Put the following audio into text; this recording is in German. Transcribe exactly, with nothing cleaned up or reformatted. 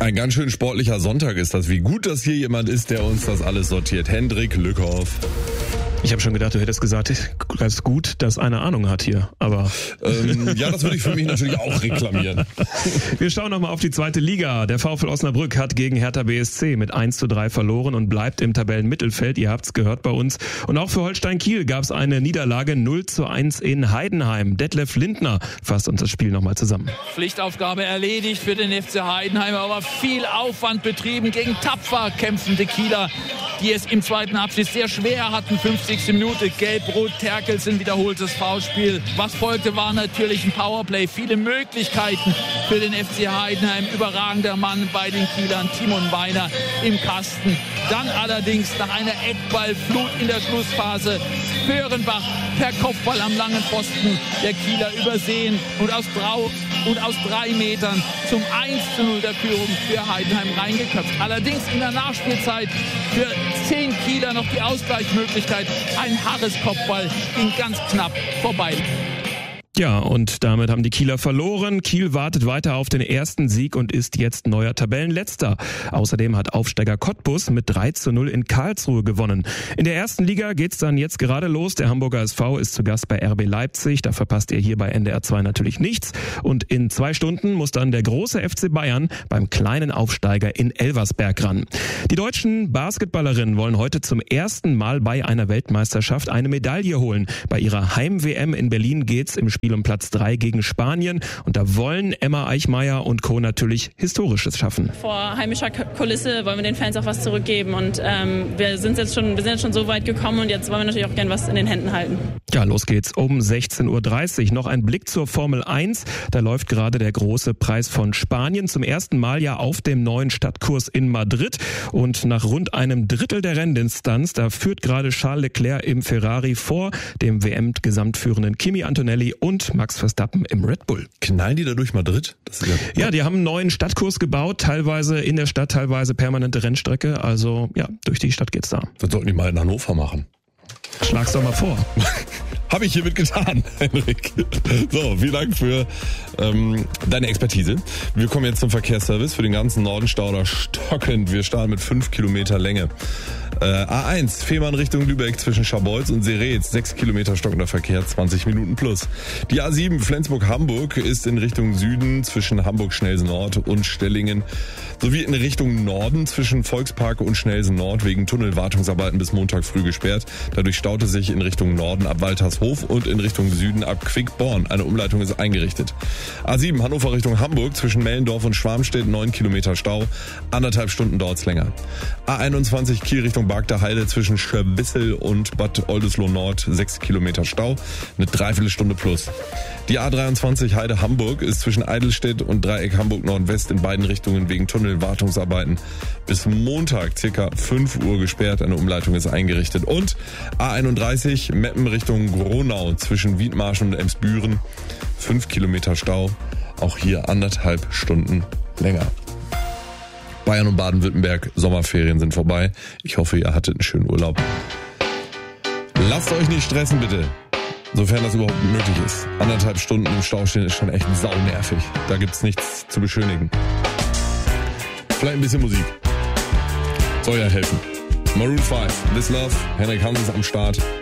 Ein ganz schön sportlicher Sonntag ist das. Wie gut, dass hier jemand ist, der uns das alles sortiert. Hendrik Lückhoff. Ich habe schon gedacht, du hättest gesagt, es ist gut, dass einer Ahnung hat hier, aber... Ähm, ja, das würde ich für mich natürlich auch reklamieren. Wir schauen nochmal auf die zweite Liga. Der VfL Osnabrück hat gegen Hertha B S C mit eins zu drei verloren und bleibt im Tabellenmittelfeld. Ihr habt's gehört bei uns. Und auch für Holstein Kiel gab es eine Niederlage null zu eins in Heidenheim. Detlef Lindner fasst uns das Spiel nochmal zusammen. Pflichtaufgabe erledigt für den F C Heidenheim, aber viel Aufwand betrieben gegen tapfer kämpfende Kieler, die es im zweiten Abschnitt sehr schwer hatten. fünfzigste Minute, Gelb-Rot, Terkelsen, wiederholtes Foulspiel. Was folgte, war natürlich ein Powerplay. Viele Möglichkeiten für den F C Heidenheim. Überragender Mann bei den Kielern, Timon Weiner im Kasten. Dann allerdings nach einer Eckballflut in der Schlussphase Föhrenbach per Kopfball am langen Pfosten der Kieler übersehen und aus, Brau und aus drei Metern zum eins zu null der Führung für Heidenheim reingeköpft. Allerdings in der Nachspielzeit für zehn Kieler noch die Ausgleichsmöglichkeit. Ein hartes Kopfball ging ganz knapp vorbei. Ja, und damit haben die Kieler verloren. Kiel wartet weiter auf den ersten Sieg und ist jetzt neuer Tabellenletzter. Außerdem hat Aufsteiger Cottbus mit drei zu null in Karlsruhe gewonnen. In der ersten Liga geht's dann jetzt gerade los. Der Hamburger S V ist zu Gast bei R B Leipzig. Da verpasst ihr hier bei N D R zwei natürlich nichts. Und in zwei Stunden muss dann der große F C Bayern beim kleinen Aufsteiger in Elversberg ran. Die deutschen Basketballerinnen wollen heute zum ersten Mal bei einer Weltmeisterschaft eine Medaille holen. Bei ihrer Heim-W M in Berlin geht's im Spiel um Platz drei gegen Spanien. Und da wollen Emma Eichmeier und Co. natürlich Historisches schaffen. Vor heimischer Kulisse wollen wir den Fans auch was zurückgeben. Und ähm, wir sind jetzt schon, wir sind jetzt schon so weit gekommen und jetzt wollen wir natürlich auch gern was in den Händen halten. Ja, los geht's um sechzehn Uhr dreißig. Noch ein Blick zur Formel eins. Da läuft gerade der große Preis von Spanien. Zum ersten Mal ja auf dem neuen Stadtkurs in Madrid. Und nach rund einem Drittel der Renndistanz, da führt gerade Charles Leclerc im Ferrari vor dem W M-Gesamtführenden Kimi Antonelli und Max Verstappen im Red Bull. Knallen die da durch Madrid? Das ist ja, ja, die haben einen neuen Stadtkurs gebaut, teilweise in der Stadt, teilweise permanente Rennstrecke. Also ja, durch die Stadt geht's da. Das sollten die mal in Hannover machen. Schlag's doch mal vor. Habe ich hiermit getan, Henrik. So, vielen Dank für ähm, deine Expertise. Wir kommen jetzt zum Verkehrsservice. Für den ganzen Norden Stauder stockend. Wir starten mit fünf Kilometer Länge. Äh, A eins, Fehmarn Richtung Lübeck zwischen Scharbeutz und Seretz. sechs Kilometer stockender Verkehr, zwanzig Minuten plus. Die A sieben, Flensburg-Hamburg, ist in Richtung Süden zwischen Hamburg-Schnelsen-Nord und Stellingen. Sowie in Richtung Norden zwischen Volkspark und Schnelsen-Nord wegen Tunnelwartungsarbeiten bis Montag früh gesperrt. Dadurch staute sich in Richtung Norden ab Waltershof und in Richtung Süden ab Quickborn. Eine Umleitung ist eingerichtet. A sieben, Hannover Richtung Hamburg zwischen Mellendorf und Schwarmstedt, neun Kilometer Stau. Anderthalb Stunden dauert's länger. A einundzwanzig, Kiel Richtung Bargter Heide zwischen Schwissel und Bad Oldesloe Nord, sechs Kilometer Stau. Eine Dreiviertelstunde plus. Die A dreiundzwanzig Heide Hamburg ist zwischen Eidelstedt und Dreieck Hamburg Nordwest in beiden Richtungen wegen Tunnelwartungsarbeiten bis Montag circa fünf Uhr gesperrt. Eine Umleitung ist eingerichtet. Und A einunddreißig Meppen Richtung Gronau zwischen Wiedmarsch und Emsbüren, fünf Kilometer Stau. Auch hier anderthalb Stunden länger. Bayern und Baden-Württemberg, Sommerferien sind vorbei. Ich hoffe, ihr hattet einen schönen Urlaub. Lasst euch nicht stressen, bitte. Sofern das überhaupt möglich ist. Anderthalb Stunden im Stau stehen ist schon echt saunervig. Da gibt's nichts zu beschönigen. Vielleicht ein bisschen Musik. Soll ja helfen. Maroon five, This Love, Henrik Hansens am Start.